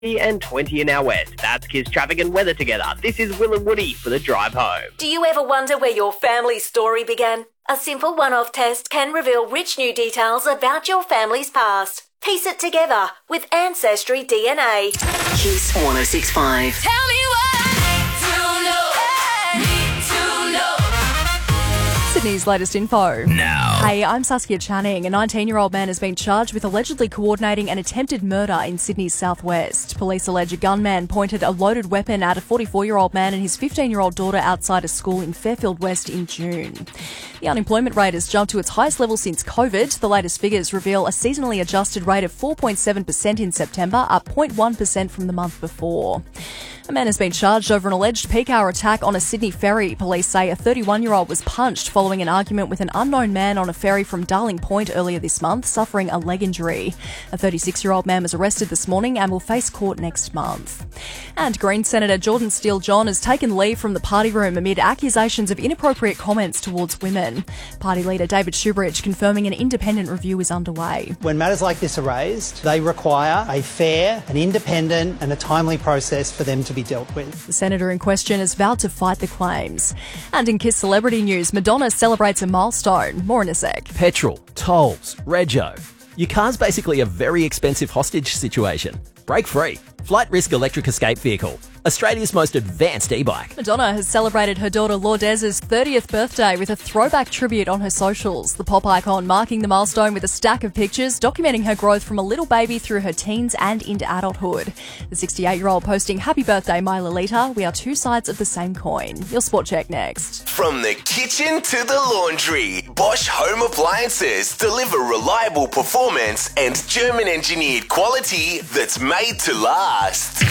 and 20 in our west. That's Kiss traffic and weather together. This is Will and Woody for the drive home. Do you ever wonder where your family's story began? A simple one-off test can reveal rich new details about your family's past. Piece it together with Ancestry DNA. Kiss 106.5. Tell me what to know. Need to know. Sydney's latest info. Now. Hey, I'm Saskia Channing. A 19-year-old man has been charged with allegedly coordinating an attempted murder in Sydney's southwest. Police allege a gunman pointed a loaded weapon at a 44-year-old man and his 15-year-old daughter outside a school in Fairfield West in June. The unemployment rate has jumped to its highest level since COVID. The latest figures reveal a seasonally adjusted rate of 4.7% in September, up 0.1% from the month before. A man has been charged over an alleged peak hour attack on a Sydney ferry. Police say a 31-year-old was punched following an argument with an unknown man on a ferry from Darling Point earlier this month, suffering a leg injury. A 36-year-old man was arrested this morning and will face court next month. And Green Senator Jordan Steele-John has taken leave from the party room amid accusations of inappropriate comments towards women. Party leader David Shoebridge confirming an independent review is underway. When matters like this are raised, they require a fair, an independent and a timely process for them to be dealt with. The senator in question has vowed to fight the claims. And in Kiss celebrity news, Madonna celebrates a milestone. More in a sec. Petrol, tolls, rego. Your car's basically a very expensive hostage situation. Break free. Flight Risk Electric Escape Vehicle. Australia's most advanced e-bike. Madonna has celebrated her daughter Lourdes's 30th birthday with a throwback tribute on her socials. The pop icon marking the milestone with a stack of pictures documenting her growth from a little baby through her teens and into adulthood. The 68-year-old posting, "Happy birthday, my Lolita. We are two sides of the same coin." Your sport check next. From the kitchen to the laundry, Bosch Home Appliances deliver reliable performance and German-engineered quality that's made to last.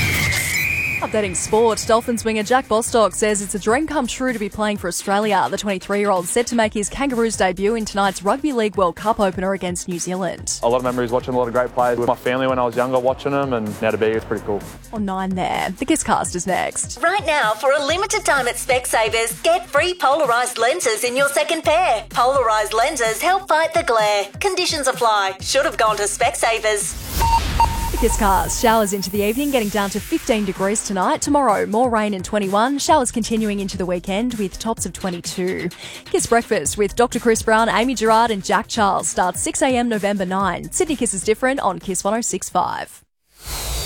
Updating sport, Dolphins winger Jack Bostock says it's a dream come true to be playing for Australia. The 23-year-old set to make his Kangaroos debut in tonight's Rugby League World Cup opener against New Zealand. A lot of memories watching a lot of great players with my family when I was younger, watching them, and now to be here is pretty cool. On 9 there. The Kisscast is next. Right now, for a limited time at Specsavers, get free polarised lenses in your second pair. Polarised lenses help fight the glare. Conditions apply. Should have gone to Specsavers. The Kisscast. Showers into the evening, getting down to 15 degrees tonight. Tomorrow, more rain and 21. Showers continuing into the weekend with tops of 22. Kiss Breakfast with Dr. Chris Brown, Amy Gerard and Jack Charles starts 6 a.m. November 9. Sydney Kiss is different on Kiss 106.5.